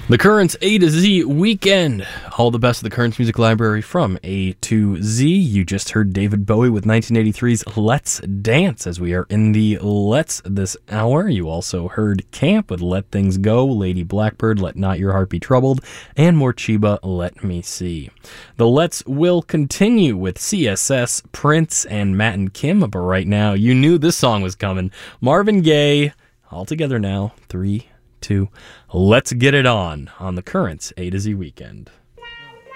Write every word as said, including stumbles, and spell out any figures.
The Currents A to Z Weekend. All the best of the Currents Music Library from A to Z. You just heard David Bowie with nineteen eighty-three's Let's Dance as we are in the Let's this hour. You also heard Camp with Let Things Go, Lady Blackbird, Let Not Your Heart Be Troubled, and Morcheeba, Let Me See. The Let's will continue with C S S, Prince, and Matt and Kim, but right now you knew this song was coming. Marvin Gaye, all together now, three, two, let's get it on on the Currents A to Z Weekend.